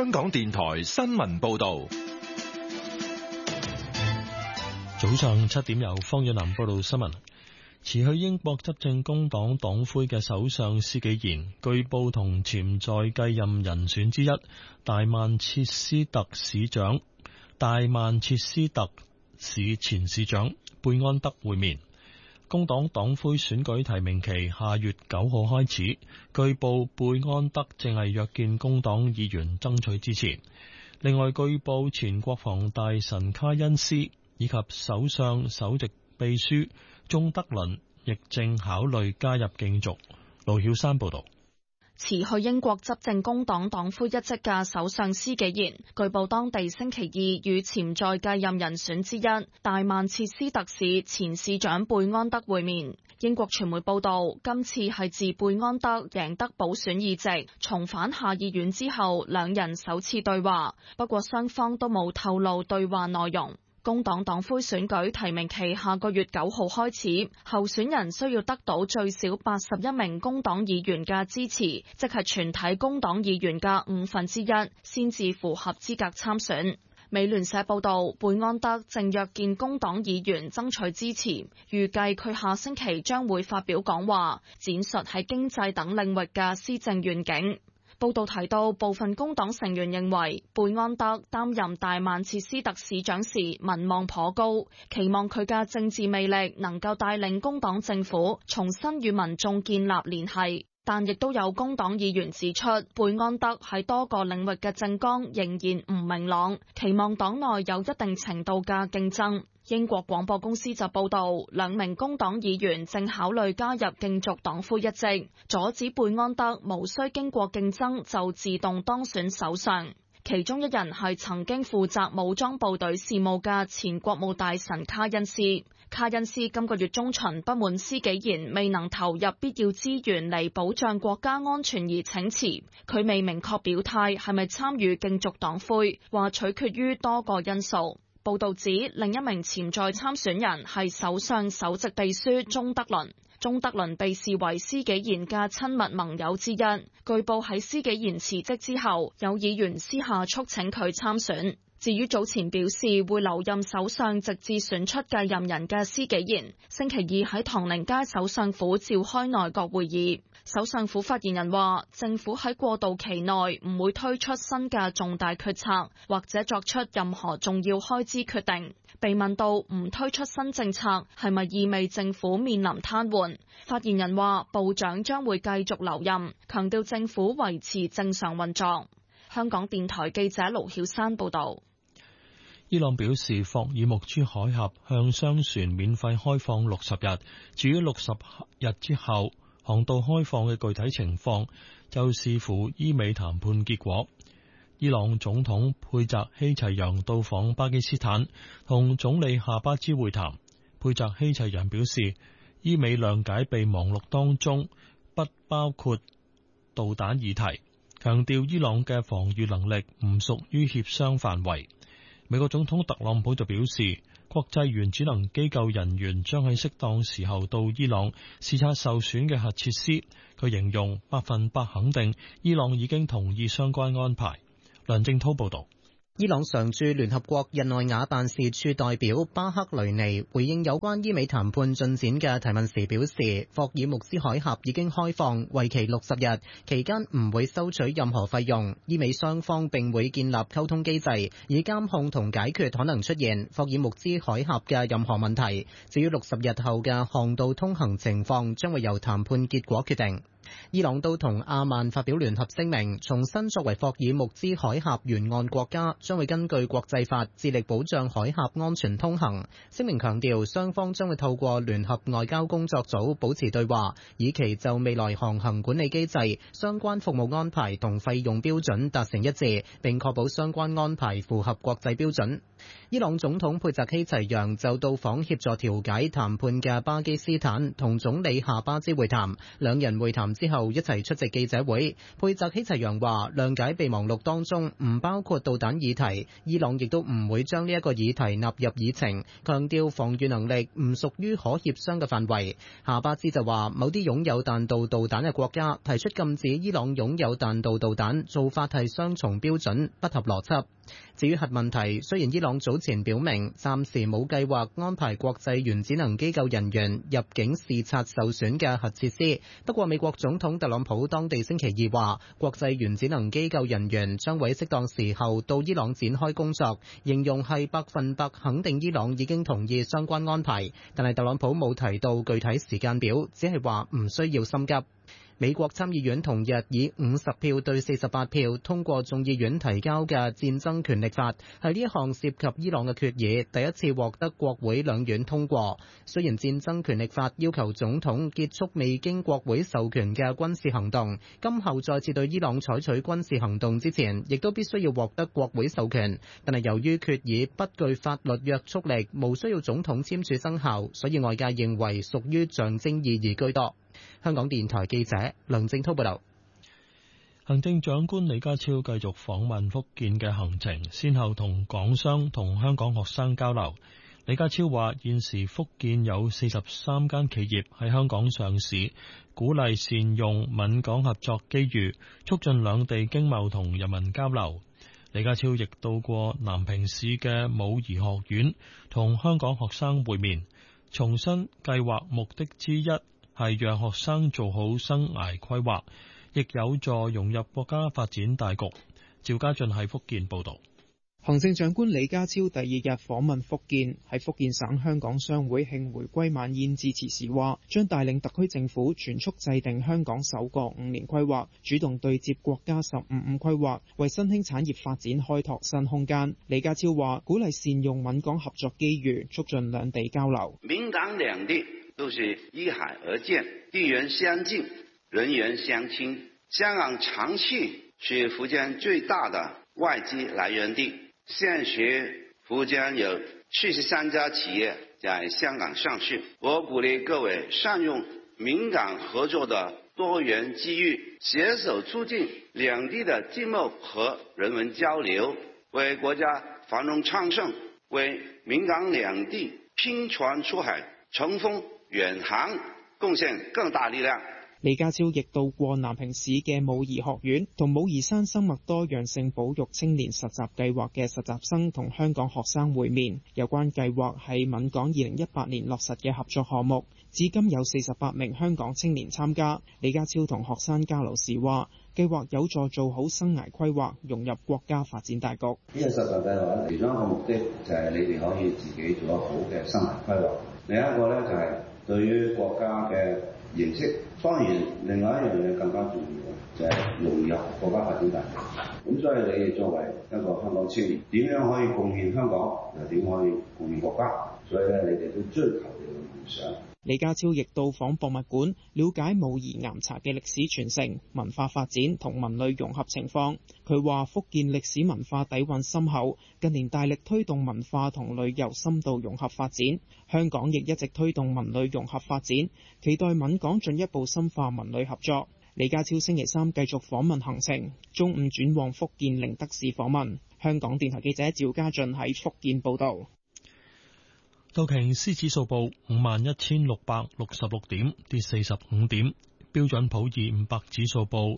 香港電台新聞報道。 早上7點由方遠南報道新聞。辭去英國執政工黨黨魁嘅首相施紀賢，據報同潛在繼任人選之一大曼徹斯特市前市長貝安德會面。工黨黨魁選舉提名期下月9號開始，據報貝安德正係約見工黨議員爭取支持。另外據報前國防大臣卡恩斯以及首相首席秘書鍾德倫亦正考慮加入競逐。盧曉山報道。 辭去英國執政工黨黨魁一職嘅首相施紀賢，據報當地星期二與潛在繼任人選之一大曼徹斯特市前市長貝安德會面。英國傳媒報道，今次係自貝安德贏得補選議席，重返下議院之後，兩人首次對話，不過雙方都冇透露對話內容。工黨黨魁選舉提名期下個月9號開始，候選人需要得到最少81名工黨議員嘅支持，即係全體工黨議員嘅1/5，先至符合資格參選。美聯社報道，貝安德正約見工黨議員爭取支持，預計佢下星期將會發表講話，展述喺經濟等領域嘅施政願景。報道提到，部分工黨成員認為貝安德擔任大曼徹斯特市長時民望頗高，期望佢嘅政治魅力能夠帶領工黨政府重新與民眾建立聯繫。但亦都有工黨議員指出，貝安德喺多個領域嘅政綱仍然唔明朗，期望黨內有一定程度嘅競爭。英國廣播公司就報道，2名工黨議員正考慮加入競逐黨魁一職，阻止貝安德無需經過競爭就自動當選首相。其中一人係曾經負責武裝部隊事務嘅前國務大臣卡恩斯。卡恩斯今個月中旬不滿施紀賢未能投入必要資源嚟保障國家安全而請辭，佢未明確表態係咪參與競逐黨魁，話取決於多個因素。報道指另一名潛在參選人係首相首席秘書鍾德倫。鍾德倫被視為施紀賢嘅親密盟友之一，據報喺施紀賢辭職之後，有議員私下促請佢參選。至於早前表示會留任首相直至選出繼任人嘅施紀賢，星期二喺唐寧街首相府召開內閣會議。首相府發言人話，政府喺過渡期內唔會推出新嘅重大決策，或者作出任何重要開支決定。被問到唔推出新政策係咪意味政府面臨癱瘓，發言人話部長將會繼續留任，強調政府維持正常運作。香港電台記者盧曉山報道。 伊朗表示，霍爾木茲海峽向商船免費開放60日，至於60日之後航道開放嘅具體情況，就視乎伊美談判結果。伊朗總統佩澤希齊揚到訪巴基斯坦，同總理夏巴茲會談。佩澤希齊揚表示，伊美諒解備忘錄當中不包括導彈議題，強調伊朗嘅防禦能力唔屬於協商範圍。美國總統特朗普就表示，國際原子能機構人員將喺適當時候到伊朗視察受損嘅核設施。佢形容100%肯定伊朗已經同意相關安排。梁正濤報道。 伊朗常駐聯合國日內瓦辦事處代表巴克雷尼回應有關伊美談判進展嘅提問時表示，霍爾木茲海峽已經開放，為期60日，期間唔會收取任何費用。伊美雙方並會建立溝通機制，以監控同解決可能出現霍爾木茲海峽嘅任何問題。至於60日後嘅航道通行情況，將會由談判結果決定。伊朗都同阿曼發表聯合聲明，重申作為霍爾木茲海峽沿岸國家，將會根據國際法致力保障海峽安全通行。聲明強調，雙方將會透過聯合外交工作組保持對話，以期就未來航行管理機制、相關服務安排同費用標準達成一致，並確保相關安排符合國際標準。伊朗總統佩澤希齊揚就到訪協助調解談判嘅巴基斯坦，同總理夏巴茲會談，兩人會談之後一齊出席記者會。佩澤希齊揚話，諒解備忘錄當中唔包括導彈議題，伊朗亦都唔會將呢一個議題納入議程，強調防禦能力唔屬於可協商嘅範圍。夏巴茲就話，某啲擁有彈道導彈嘅國家提出禁止伊朗擁有彈道導彈，做法係雙重標準，不合邏輯。至於核問題，雖然伊朗早前表明暫時冇計劃安排國際原子能機構人員入境視察受損嘅核設施，不過美國總統特朗普當地星期二話，國際原子能機構人員將會適當時候到伊朗展開工作，形容係100%肯定伊朗已經同意相關安排，但係特朗普冇提到具體時間表，只係話唔需要心急。美國參議院同日以50票對48票通過眾議院提交嘅戰爭權力法，係呢一項涉及伊朗嘅決議第一次獲得國會兩院通過。雖然戰爭權力法要求總統結束未經國會授權嘅軍事行動，今後再次對伊朗採取軍事行動之前，亦都必須要獲得國會授權。但係由於決議不具法律約束力，無需要總統簽署生效，所以外界認為屬於象徵意義居多。香港電台記者梁正滔報道。 行政長官李家超繼續訪問福建嘅行程，先後同港商同香港學生交流。李家超話，現時福建有43間企業喺香港上市，鼓勵善用閩港合作機遇，促進兩地經貿同人民交流。李家超亦到過南平市嘅武夷學院，同香港學生會面，重申計劃目的之一係讓學生做好生涯規劃，亦有助融入國家發展大局。趙家俊喺福建報道。 行政長官李家超第二日訪問福建，喺福建省香港商會慶回歸晚宴致辭時話，將帶領特區政府全速制定香港首個5年規劃，主動對接國家15+5規劃，為新興產業發展開拓新空間。李家超話，鼓勵善用閩港合作機遇，促進兩地交流。 闽港兩地都是依海而建，地緣相近，人員相親。香港長期是福建最大的外資來源地，現時福建有73家企業在香港上市。我鼓勵各位善用闽港合作的多元機遇，攜手促進兩地的經貿和人文交流，為國家繁榮昌盛，為闽港兩地拼船出海、乘風遠航貢獻更大力量。 李家超亦到過南平市嘅武夷學院，同武夷山生物多樣性保育青年實習計劃嘅實習生同香港學生會面。有關計劃係閩港2018年落實嘅合作項目，至今有48名香港青年參加。李家超同學生交流時話，計劃有助做好生涯規劃，融入國家發展大局。 呢個實習計劃其中一個目的就係你哋可以自己做得好嘅生涯規劃，另一個呢，就係對於國家嘅認識。當然，另外一樣嘢更加重要就係融入國家發展大局。咁所以你哋作為一個香港青年，點樣可以貢獻香港，又點可以貢獻國家？所以咧，你哋都追求你嘅夢想。 李家超亦到訪博物館，了解武夷岩茶嘅歷史傳承、文化發展同文旅融合情況。佢話福建歷史文化底蘊深厚，近年大力推動文化同旅遊深度融合發展。香港亦一直推動文旅融合發展，期待閩港進一步深化文旅合作。李家超星期三繼續訪問行程，中午轉往福建寧德市訪問。香港電台記者趙家俊喺福建報道。 道瓊斯指數報51,666點，跌45點。標準普爾500指數報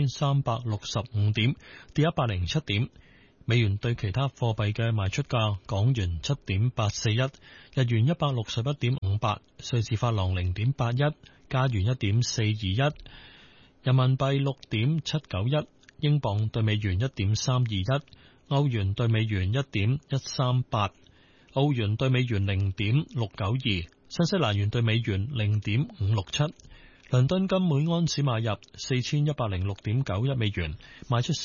7,365點，跌107點。美元對其他貨幣嘅賣出價：港元7.841，日元161.58，瑞士法郎0.81，加元1.421，人民幣6.791，英鎊對美元1.321，歐元對美元1.138。澳元對美元0.692，新西蘭元對美元0.567。倫敦金每安士買入4106.91美元，賣出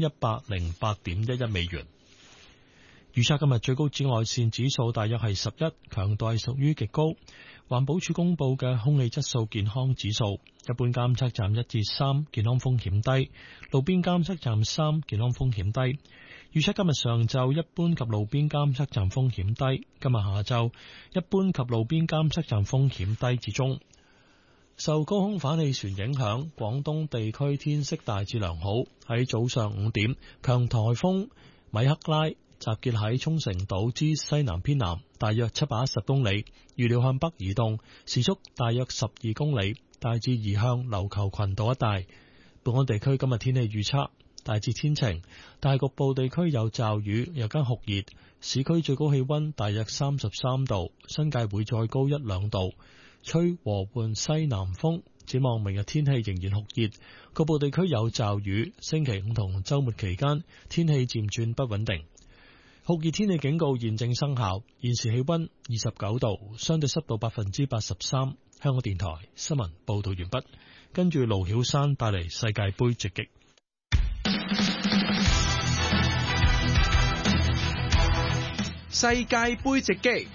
4108.11美元。預測今日最高紫外線指數大約係11，強度係屬於極高。環保署公布嘅空氣質素健康指數，一般監測站1至3，健康風險低；路邊監測站3，健康風險低。預測今日上晝一般及路邊監測站風險低，今日下晝一般及路邊監測站風險低至中。 受高空反氣旋影響，廣東地區天色大致良好。喺早上5點，強颱風米克拉集結喺沖繩島之西南偏南，大約710公里，預料向北移動，時速大約12公里，大致移向琉球群島一帶。本港地區今日天氣預測，大致天晴，但局部地區有驟雨，日間酷熱，市區最高氣溫大約33度，新界會再高1-2度，吹和緩西南風。展望明日天氣仍然酷熱，局部地區有驟雨。星期5同週末期間天氣漸轉不穩定。酷熱天氣警告現正生效，現時氣溫29度，相對濕度83%。香港電台新聞報道完畢，跟住盧曉山帶嚟世界盃直擊。 世界盃直擊。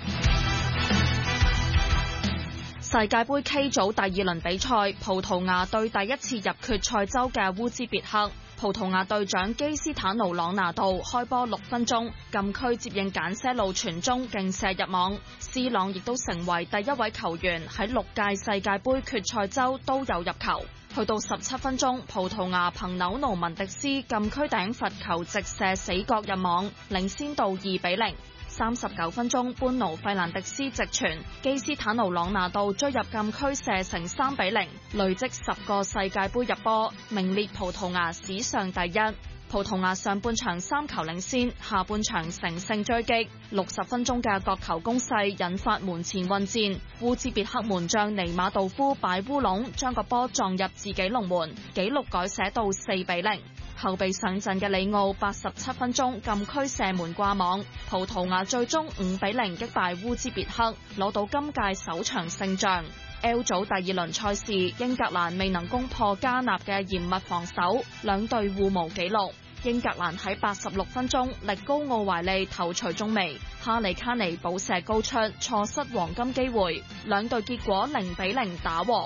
世界盃 K 組第2輪比賽，葡萄牙對第一次入決賽周嘅烏茲別克。葡萄牙隊長基斯坦奴朗拿度開波6分鐘，禁區接應簡些路傳中勁射入網。C 朗亦都成為第一位球員喺6屆世界盃決賽周都有入球。去到17分鐘，葡萄牙憑紐奴文迪斯禁區頂罰球直射死角入網，領先到2-0。39分鐘，班奴費蘭迪斯直傳，基斯坦奴朗拿度追入禁區射成3-0，累積10個世界盃入波，名列葡萄牙史上第一。葡萄牙上半場3球領先，下半場乘勝追擊。60分鐘嘅角球攻勢引發門前混戰，烏茲別克門將尼馬道夫擺烏龍，將個波撞入自己龍門，紀錄改寫到4-0。後備上陣嘅里奧87分鐘禁區射門掛網，葡萄牙最終5-0擊敗烏茲別克，攞到今屆首場勝仗。L 組第2輪賽事，英格蘭未能攻破加納嘅嚴密防守，兩隊互無紀錄。英格蘭喺86分鐘力高奧懷利頭槌中楣，哈利卡尼補射高出，錯失黃金機會，兩隊結果0-0打和。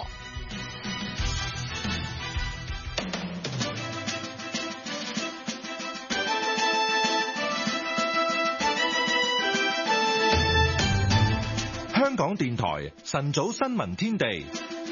香港電台晨早新聞天地，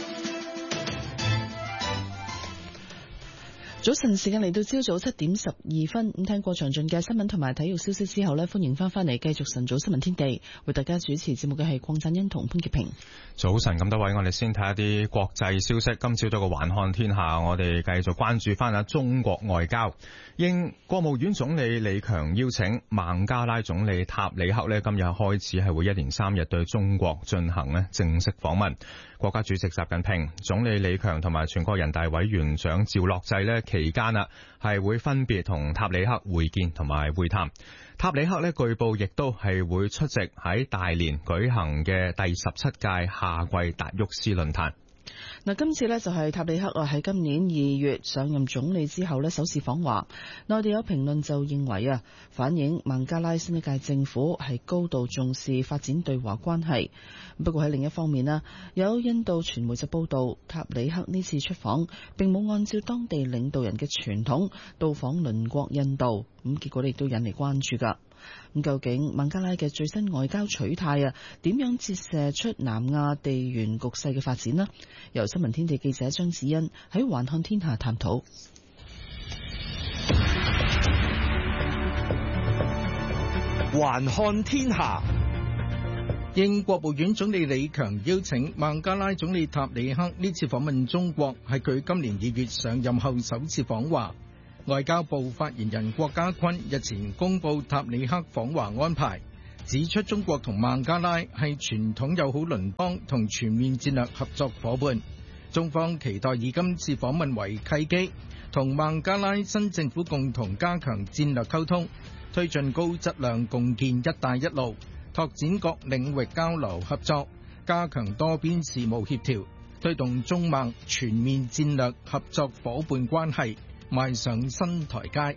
早晨時間嚟到朝早7點12分，咁聽過詳盡嘅新聞同埋體育消息之後呢，歡迎翻嚟繼續晨早新聞天地，為大家主持節目嘅係鄺振欣同潘潔平。 早晨咁多位，我哋先睇一啲國際消息。今朝早嘅環看天下，我哋繼續關注翻下中國外交。應國務院總理李強邀請，孟加拉總理塔里克呢今日開始係會1連3日對中國進行正式訪問。國家主席習近平、總理李強同埋全國人大委員長趙樂際期間係會分別同塔里克會見同埋會談。塔里克據報亦都係會出席喺大連舉行嘅第17屆夏季達沃斯論壇。 嗱，今次就係塔里克喺今年2月上任總理之後首次訪華。內地有評論就認為反映孟加拉新一屆政府係高度重視發展對華關係。不過喺另一方面有印度傳媒就報道，塔里克呢次出訪並冇按照當地領導人嘅傳統到訪鄰國印度，咁結果亦都引嚟關注㗎。咁究竟孟加拉嘅最新外交取態點樣折射出南亞地緣局勢嘅發展呢？由新聞天地記者張子欣喺環看天下探討。 環看天下，應國務院總理李強邀請，孟加拉總理塔里克呢次訪問中國，係佢今年2月上任後首次訪華。外交部發言人郭家坤日前公布塔里克訪華安排，指出中國同孟加拉係傳統友好鄰邦同全面戰略合作夥伴，中方期待以今次訪問為契機，同孟加拉新政府共同加強戰略溝通，推進高質量共建一帶一路，拓展各領域交流合作，加強多邊事務協調，推動中孟全面戰略合作夥伴關係邁上新台階。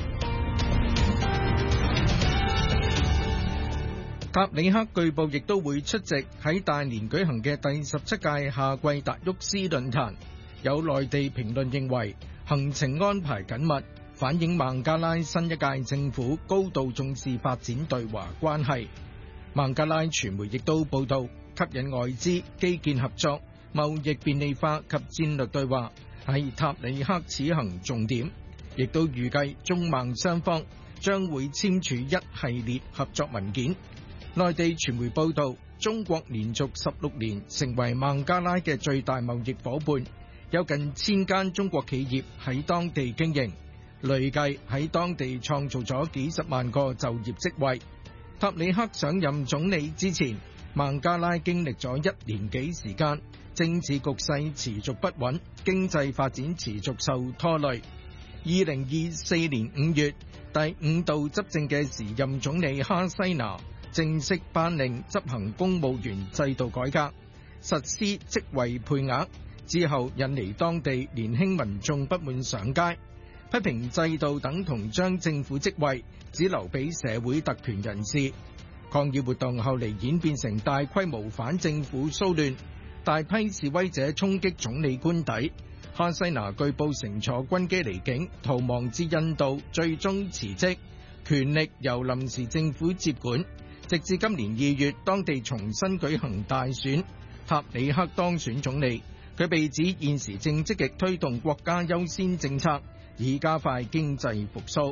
塔里克據報亦都會出席喺大連舉行嘅第17屆夏季達沃斯論壇。有內地評論認為，行程安排緊密，反映孟加拉新一屆政府高度重視發展對華關係。孟加拉傳媒亦都報道，吸引外資基建合作， 貿易便利化及戰略對話係塔里克此行重點，亦都預計中孟雙方將會簽署一系列合作文件。內地傳媒報道，中國連續16年成為孟加拉嘅最大貿易夥伴，有近1000間中國企業喺當地經營，累計喺當地創造咗幾十萬個就業職位。塔里克上任總理之前，孟加拉經歷咗1年幾時間，政治局勢持續不穩，經濟發展持續受拖累。2024年5月，第5度執政嘅時任總理哈西娜正式頒令執行公務員制度改革，實施職位配額，之後引嚟當地年輕民眾不滿上街，批評制度等同將政府職位只留俾社會特權人士。抗議活動後嚟演變成大規模反政府騷亂，大批示威者衝擊總理官邸。哈西娜據報乘坐軍機離境，逃亡至印度，最終辭職，權力由臨時政府接管。直至今年2月，當地重新舉行大選，塔里克當選總理。佢被指現時正積極推動國家優先政策，以加快經濟復甦。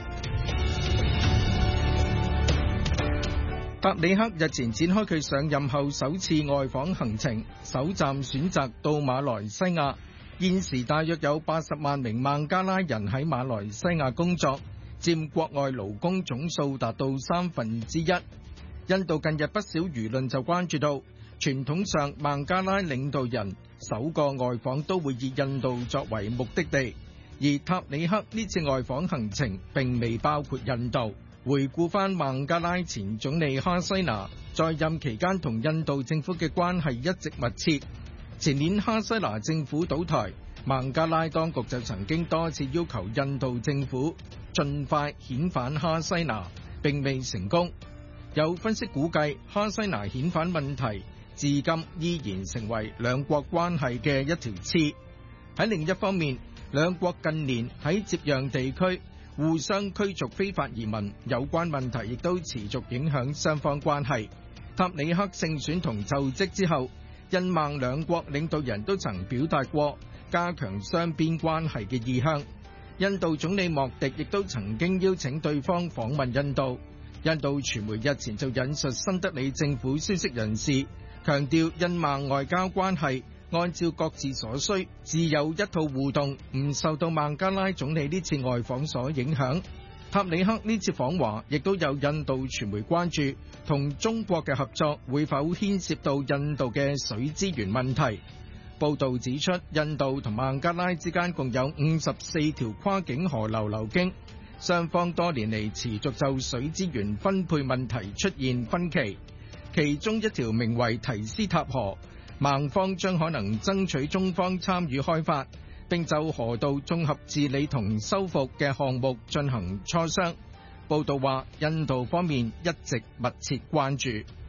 塔里克日前展開佢上任後首次外訪行程，首站選擇到馬來西亞。現時大約有80萬名孟加拉人喺馬來西亞工作，佔國外勞工總數達到1/3。印度近日不少輿論就關注到，傳統上孟加拉領導人首個外訪都會以印度作為目的地，而塔里克呢次外訪行程並未包括印度。回顧翻孟加拉前總理哈西娜在任期間同印度政府嘅關係一直密切。前年哈西娜政府倒台，孟加拉當局就曾經多次要求印度政府盡快遣返哈西娜，並未成功。有分析估計，哈西娜遣返問題至今依然成為兩國關係嘅一條刺。喺另一方面，兩國近年喺接壤地區互相驅逐非法移民，有關問題亦都持續影響雙方關係。塔里克勝選同就職之後，印孟兩國領導人都曾表達過加強雙邊關係嘅意向。印度總理莫迪亦都曾經邀請對方訪問印度。印度傳媒日前就引述新德里政府消息人士，強調印孟外交關係按照各自所需，自有一套互動，唔受到孟加拉總理呢次外訪所影響。塔里克呢次訪華，亦都有印度傳媒關注，同中國嘅合作會否牽涉到印度嘅水資源問題。報導指出，印度同孟加拉之間共有54條跨境河流流經，雙方多年嚟持續就水資源分配問題出現分歧。其中一條名為提斯塔河，孟方將可能爭取中方參與開發，並就河道綜合治理同修復嘅項目進行磋商。報道話，印度方面一直密切關注。